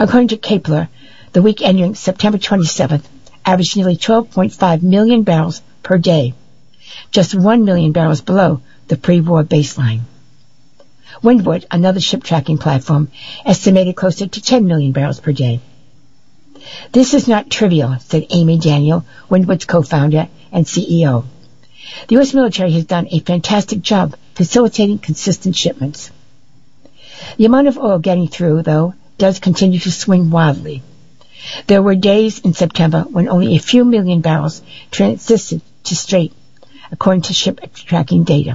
According to Kepler, the week ending September 27th averaged nearly 12.5 million barrels per day, just 1 million barrels below the pre-war baseline. Windward, another ship tracking platform, estimated closer to 10 million barrels per day. This is not trivial, said Amy Daniel, Windward's co-founder and CEO. The U.S. military has done a fantastic job facilitating consistent shipments. The amount of oil getting through, though, does continue to swing wildly. There were days in September when only a few million barrels transited to Strait, according to ship tracking data.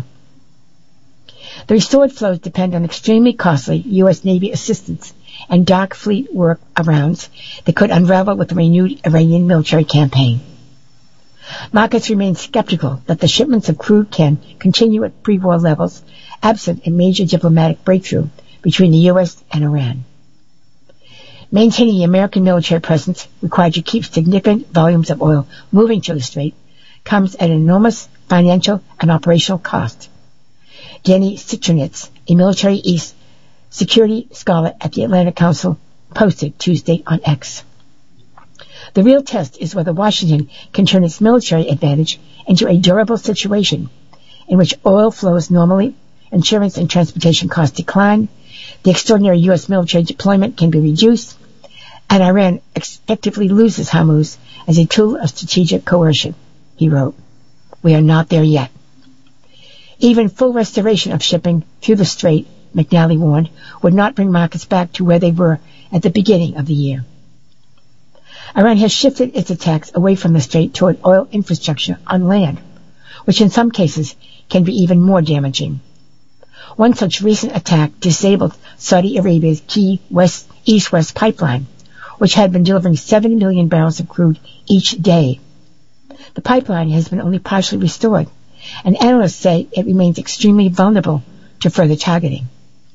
The restored flows depend on extremely costly U.S. Navy assistance and dark fleet workarounds that could unravel with the renewed Iranian military campaign. Markets remain skeptical that the shipments of crude can continue at pre-war levels, absent a major diplomatic breakthrough between the U.S. and Iran. Maintaining the American military presence required to keep significant volumes of oil moving through the Strait comes at an enormous financial and operational cost. Danny Citronitz, a military security scholar at the Atlantic Council, posted Tuesday on X. The real test is whether Washington can turn its military advantage into a durable situation in which oil flows normally, insurance and transportation costs decline, the extraordinary U.S. military deployment can be reduced, and Iran effectively loses Hormuz as a tool of strategic coercion, he wrote. We are not there yet. Even full restoration of shipping through the Strait, McNally warned, would not bring markets back to where they were at the beginning of the year. Iran has shifted its attacks away from the Strait toward oil infrastructure on land, which in some cases can be even more damaging. One such recent attack disabled Saudi Arabia's key east-west pipeline, which had been delivering 7 million barrels of crude each day. The pipeline has been only partially restored, and analysts say it remains extremely vulnerable to further targeting.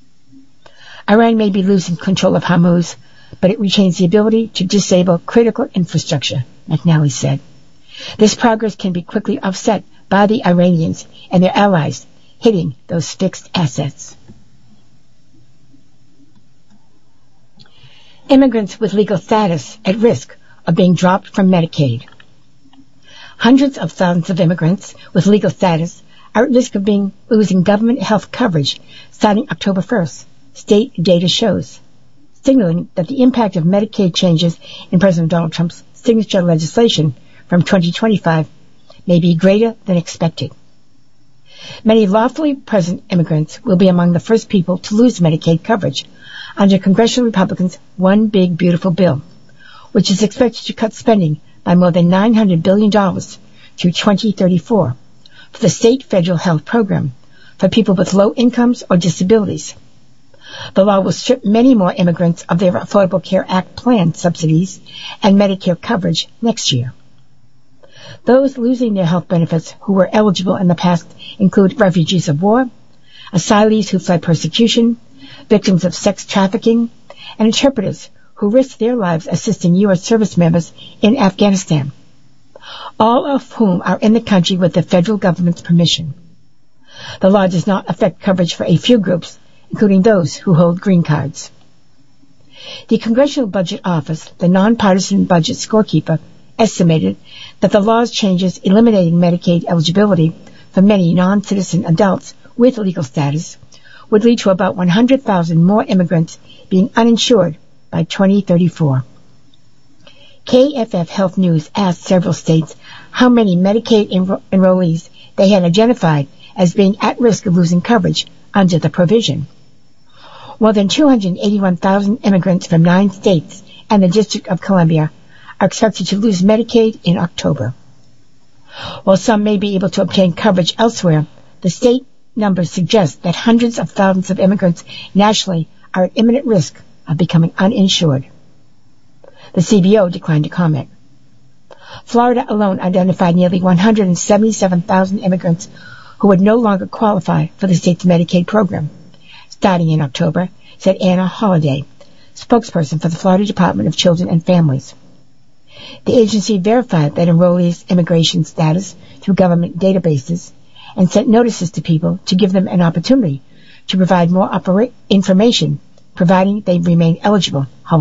Iran may be losing control of Hormuz, but it retains the ability to disable critical infrastructure, McNally said. This progress can be quickly offset by the Iranians and their allies hitting those fixed assets. Immigrants with legal status at risk of being dropped from Medicaid. Hundreds of thousands of immigrants with legal status are at risk of losing government health coverage starting October 1st, state data shows, signaling that the impact of Medicaid changes in President Donald Trump's signature legislation from 2025 may be greater than expected. Many lawfully present immigrants will be among the first people to lose Medicaid coverage under Congressional Republicans' One Big Beautiful Bill, which is expected to cut spending by more than $900 billion through 2034 for the state federal health program for people with low incomes or disabilities. The law will strip many more immigrants of their Affordable Care Act plan subsidies and Medicare coverage next year. Those losing their health benefits who were eligible in the past include refugees of war, asylees who fled persecution, victims of sex trafficking, and interpreters who risked their lives assisting U.S. service members in Afghanistan, all of whom are in the country with the federal government's permission. The law does not affect coverage for a few groups, including those who hold green cards. The Congressional Budget Office, the nonpartisan budget scorekeeper, estimated that the law's changes eliminating Medicaid eligibility for many non-citizen adults with legal status would lead to about 100,000 more immigrants being uninsured by 2034. KFF Health News asked several states how many Medicaid enrollees they had identified as being at risk of losing coverage under the provision. More than 281,000 immigrants from 9 states and the District of Columbia are expected to lose Medicaid in October. While some may be able to obtain coverage elsewhere, the state numbers suggest that hundreds of thousands of immigrants nationally are at imminent risk of becoming uninsured. The CBO declined to comment. Florida alone identified nearly 177,000 immigrants who would no longer qualify for the state's Medicaid program starting in October, said Anna Holliday, spokesperson for the Florida Department of Children and Families. The agency verified that enrollees' immigration status through government databases and sent notices to people to give them an opportunity to provide more information, providing they remain eligible.